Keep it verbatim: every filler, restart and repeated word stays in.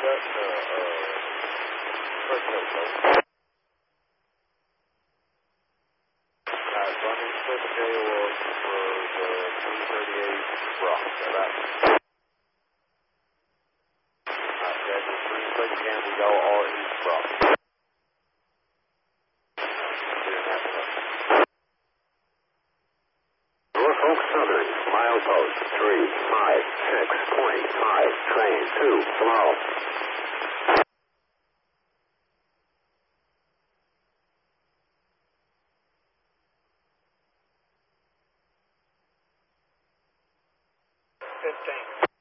got the, uh, first note, bro. Alright, so I need to set the J O up for the three thirty-eight Rock, alright? Alright, guys, the three second cam, we go all east Rock. Norfolk Southern, milepost three five six point five, train two, tomorrow. Fifteen.